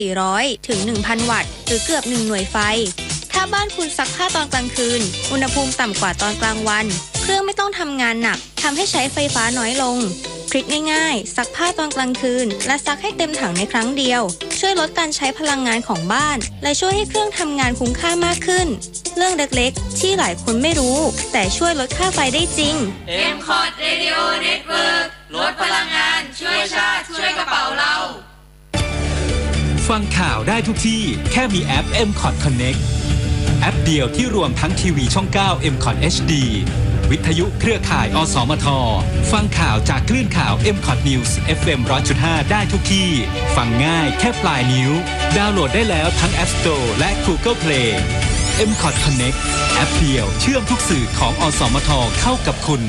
400 ถึง 1,000 วัตต์ หรือเกือบ 1 หน่วยไฟ ถ้าบ้านคุณซักผ้าตอนกลางคืน อุณหภูมิต่ำกว่าตอนกลางวัน เครื่องไม่ต้องทำงานหนัก ทำให้ใช้ไฟฟ้าน้อยลงทริคง่ายๆซักผ้าตอนกลางคืนและซักให้เต็มถังในครั้งเดียวช่วยลดการใช้พลังงานของบ้านและช่วยให้เครื่องทำงานคุ้มค่ามากขึ้นเรื่องเล็กๆที่หลายคนไม่รู้แต่ช่วยลดค่าไฟได้จริง MCOT Radio Network ลดพลังงานช่วยชาติช่วยกระเป๋าเราฟังข่าวได้ทุกที่แค่มีแอป MCOT Connect แอปเดียวที่รวมทั้งทีวีช่อง 9 MCOT HDวิทยุเครือข่ายอสมทฟังข่าวจากคลื่นข่าว MCOT News FM 100.5 ได้ทุกที่ฟังง่ายแค่ปลายนิ้วดาวน์โหลดได้แล้วทั้ง App Store และ Google Play MCOT Connect แอปเดียวเชื่อมทุกสื่อของอสมทเข้ากับคุณ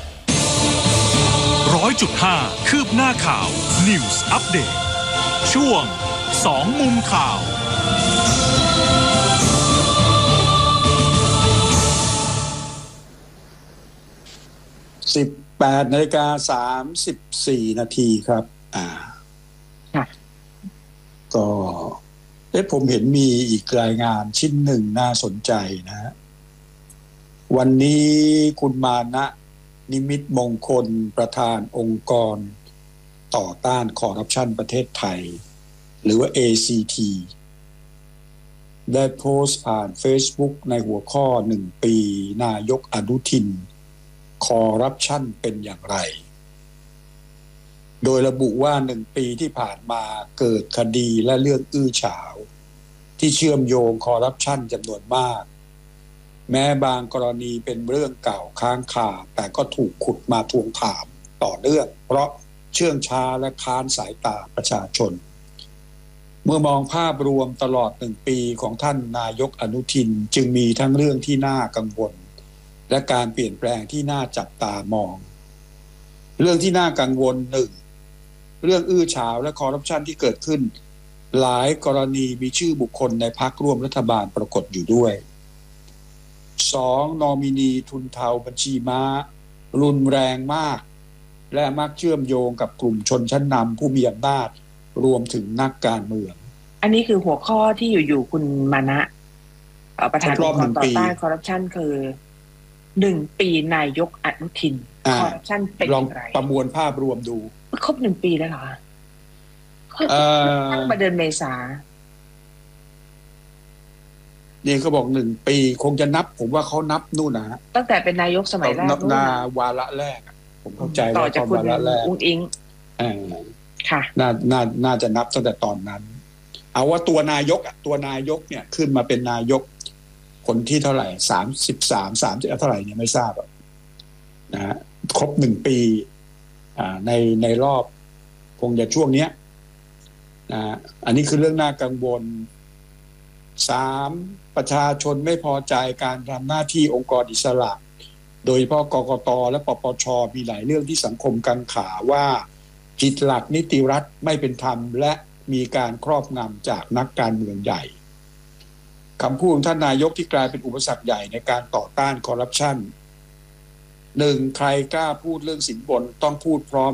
100.5 คืบหน้าข่าว News Update ช่วง2มุมข่าว 18:34 ครับก็ผมเห็นมีอีกรายงานชิ้นหนึ่งน่าสนใจนะฮะวันนี้คุณมานะนิมิตมงคลประธานองค์กรต่อต้านคอร์รัปชันประเทศไทยหรือว่า ACT ได้โพสต์ผ่าน Facebook ในหัวข้อ1ปีนายกอนุทินคอร์รัปชันเป็นอย่างไรโดยระบุว่า1ปีที่ผ่านมาเกิดคดีและเรื่องอื้อฉาวที่เชื่อมโยงคอร์รัปชันจำนวนมากแม้บางกรณีเป็นเรื่องเก่าค้างคาแต่ก็ถูกขุดมาทวงถามต่อเนื่องเพราะเชื่องช้าและค้านสายตาประชาชนเมื่อมองภาพรวมตลอด1ปีของท่านนายกอนุทินจึงมีทั้งเรื่องที่น่ากังวลและการเปลี่ยนแปลงที่น่าจับตามองเรื่องที่น่ากังวล1เรื่องอื้อฉาวและคอร์รัปชันที่เกิดขึ้นหลายกรณีมีชื่อบุคคลในพรรคร่วมรัฐบาลปรากฏอยู่ด้วย2นอมินีทุนเทาบัญชีม้ารุนแรงมากและมักเชื่อมโยงกับกลุ่มชนชั้นนำผู้มีอำนาจรวมถึงนักการเมืองอันนี้คือหัวข้อที่อยู่ๆคุณมานะประธานองค์กรต่อต้านคอร์รัปชันคือ1ปีนายกอนุทินคอร์รัปชันเป็นอย่างไรลองประมวลภาพรวมดูครบ1ปีแล้วเหรอตั้งแต่เดือนเมษานี่เขาบอก1ปีคงจะนับผมว่าเขานับนู่นนะตั้งแต่เป็นนายกสมัยแรกนู่นนะวาระแรกผมเข้าใจต่อจากคุณอุ้งอิงค่ะน่าจะนับตั้งแต่ตอนนั้นเอาว่าตัวนายกเนี่ยขึ้นมาเป็นนายกคนที่เท่าไหร่30เท่าไหร่เนี่ยไม่ทราบนะฮะครบ1ปีในรอบคงจะช่วงเนี้ยนะอันนี้คือเรื่องน่ากังวล3ประชาชนไม่พอใจการทำหน้าที่องค์กรอิสระโดยเฉพาะกกตและปปชมีหลายเรื่องที่สังคมกังขาว่าผิดหลักนิติรัฐไม่เป็นธรรมและมีการครอบงำจากนักการเมืองใหญ่คำพูดของท่านนายกที่กลายเป็นอุปสรรคใหญ่ในการต่อต้านคอร์รัปชัน1ใครกล้าพูดเรื่องสินบนต้องพูดพร้อม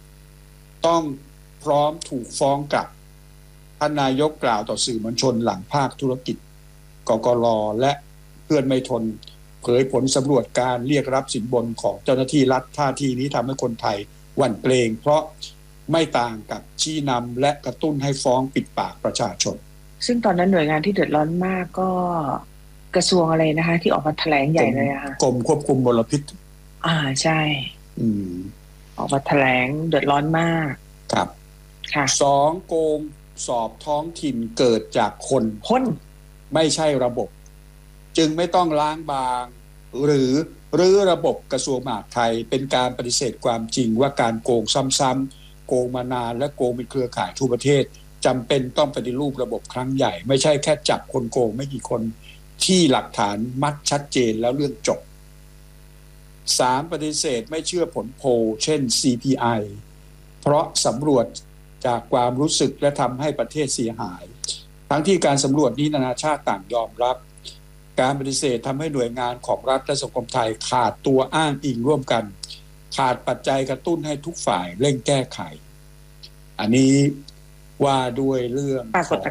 ถูกฟ้องกลับท่านนายกกล่าวต่อสื่อมวลชนหลังภาคธุรกิจกกร.และเพื่อนไม่ทนเผยผลสำรวจการเรียกรับสินบนของเจ้าหน้าที่รัฐท่าทีนี้ทำให้คนไทยหวั่นเกรงเพราะไม่ต่างกับชี้นำและกระตุ้นให้ฟ้องปิดปากประชาชนซึ่งตอนนั้นหน่วยงานที่เดือดร้อนมากก็กระทรวงอะไรนะคะที่ออกมาแถลงใหญ่เลยอะค่ะกรมควบคุมมลพิษใช่ออกมาแถลงเดือดร้อนมากครับค่ะ 2โกงสอบท้องถิ่นเกิดจากคนไม่ใช่ระบบจึงไม่ต้องล้างบางหรือระบบกระทรวงมหาดไทยเป็นการปฏิเสธความจริงว่าการโกงซ้ำๆโกงมานานและโกงเป็นเครือข่ายทั่วประเทศจำเป็นต้องปฏิรูประบบครั้งใหญ่ไม่ใช่แค่จับคนโกงไม่กี่คนที่หลักฐานมัดชัดเจนแล้วเรื่องจบ3ปฏิเสธไม่เชื่อผลโพลเช่น CPI เพราะสำรวจจากความรู้สึกและทำให้ประเทศเสียหายทั้งที่การสำรวจนี้นานาชาติต่างยอมรับการปฏิเสธทำให้หน่วยงานของรัฐและสังคมไทยขาดตัวอ้างอิงร่วมกันขาดปัจจัยกระตุ้นให้ทุกฝ่ายเร่งแก้ไขอันนี้ว่าด้วยเรื่องปรากฏ